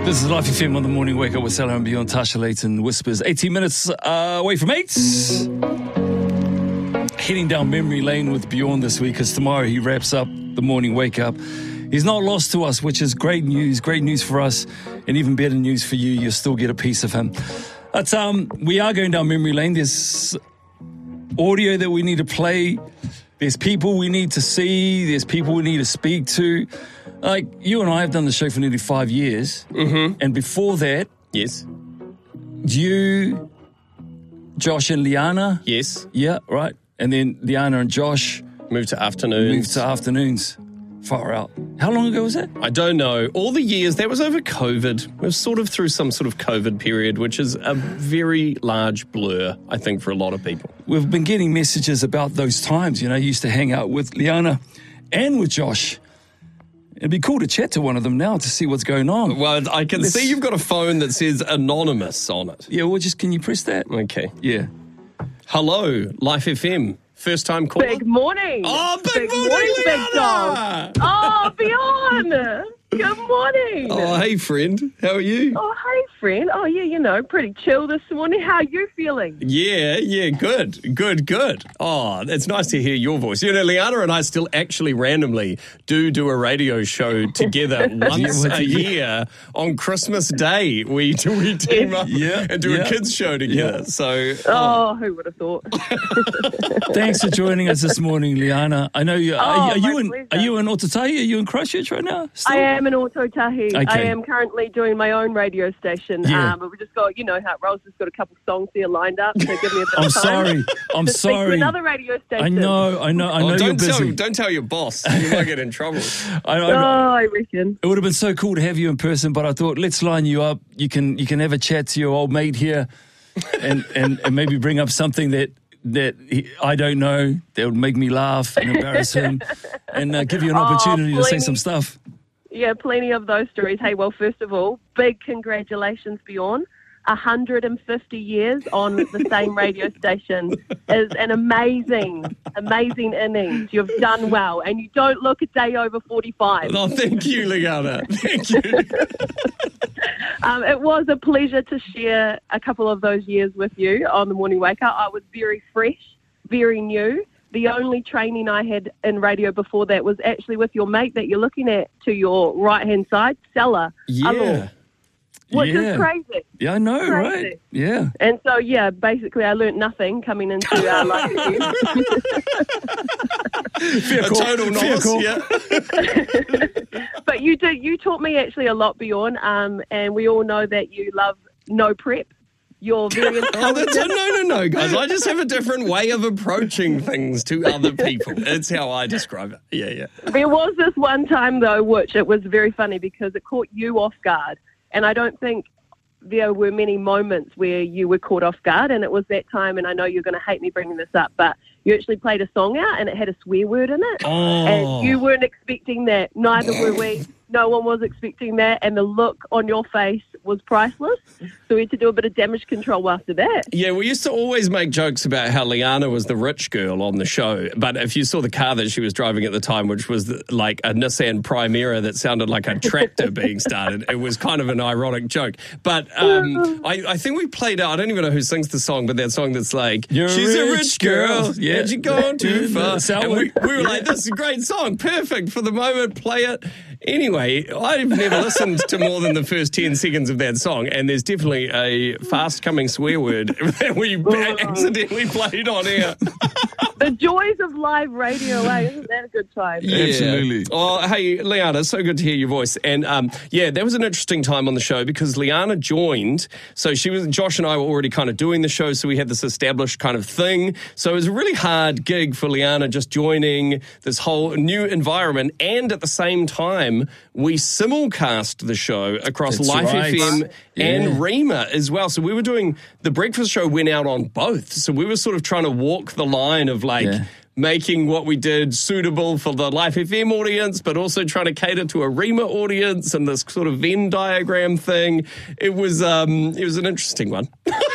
This is Life FM on the Morning Wake Up with Salah and Beyond. Tasha Layton whispers. 18 minutes away from 8. Heading down memory lane with Beyond this week, because tomorrow he wraps up the Morning Wake Up. He's not lost to us, which is great news for us, and even better news for you. You'll still get a piece of him. But we are going down memory lane. There's audio that we need to play. There's people we need to see. There's people we need to speak to. Like, you and I have done the show for nearly 5 years. Mm-hmm. And before that... Yes. You, Josh and Liana. Yes. Yeah, right. And then Liana and Josh... Moved to afternoons. Far out. How long ago was that? I don't know. All the years, that was over COVID. We're sort of through some sort of COVID period, which is a very large blur, I think, for a lot of people. We've been getting messages about those times. You know, I used to hang out with Liana and with Josh. It'd be cool to chat to one of them now to see what's going on. Well, I can see you've got a phone that says anonymous on it. Yeah, well, can you press that? Okay. Yeah. Hello, Life FM. First time caller? Big morning. Oh, big morning, big dog. Oh, Beyond. Good morning. Oh, hey, friend. How are you? Oh, hey, friend. Oh, yeah, pretty chill this morning. How are you feeling? Yeah, good. Oh, it's nice to hear your voice. You know, Liana and I still actually randomly do a radio show together once a year on Christmas Day. We team up and do a kids show together. So, who would have thought? Thanks for joining us this morning, Liana. I know you. Are you in Otautahi? Are you in Christchurch right now? Still? I am in Otautahi. Okay. I am currently doing my own radio station. But we just got, you know how it rolls, just got a couple songs here lined up. So give me a bit of time. I'm sorry. To another radio station. I know you're busy. Don't tell your boss. You might get in trouble. I reckon. It would have been so cool to have you in person, but I thought, let's line you up. You can have a chat to your old mate here and maybe bring up something that I don't know, that would make me laugh and embarrass him and give you an opportunity to say some stuff. Yeah, plenty of those stories. Hey, well, first of all, big congratulations, Bjorn. 150 years on the same radio station is an amazing innings. You've done well, and you don't look a day over 45. Oh, thank you, Liana. Thank you. It was a pleasure to share a couple of those years with you on the Morning Wake Up. I was very fresh, very new. The only training I had in radio before that was actually with your mate that you're looking at to your right-hand side, Salah. Yeah. Which is crazy. Yeah, I know, crazy. Right? Yeah. And so, basically I learnt nothing coming into our life. A total novice, yeah. But you taught me actually a lot, Bjorn, and we all know that you love no prep. You're very intelligent. No, guys. I just have a different way of approaching things to other people. It's how I describe it. Yeah. There was this one time, though, which it was very funny because it caught you off guard. And I don't think there were many moments where you were caught off guard. And it was that time, and I know you're going to hate me bringing this up, but you actually played a song out and it had a swear word in it. Oh. And you weren't expecting that. Neither were we. No one was expecting that, and the look on your face was priceless. So we had to do a bit of damage control after that. Yeah, we used to always make jokes about how Liana was the rich girl on the show. But if you saw the car that she was driving at the time, which was like a Nissan Primera that sounded like a tractor being started, it was kind of an ironic joke. But I think we played out, I don't even know who sings the song, but that song that's like, she's a rich girl, yeah, and you're going too far. And we were like, this is a great song, perfect for the moment, play it. Anyway, I've never listened to more than the first 10 seconds of that song, and there's definitely a fast-coming swear word that we accidentally played on air. The joys of live radio, isn't that a good time? Yeah. Absolutely. Oh, hey, Liana, so good to hear your voice. And, that was an interesting time on the show because Liana joined. So Josh and I were already kind of doing the show, so we had this established kind of thing. So it was a really hard gig for Liana just joining this whole new environment. And at the same time, we simulcast the show across Life FM and Rima as well. So we were doing, the breakfast show went out on both. So we were sort of trying to walk the line of making what we did suitable for the Life FM audience, but also trying to cater to a Rima audience and this sort of Venn diagram thing. It was an interesting one.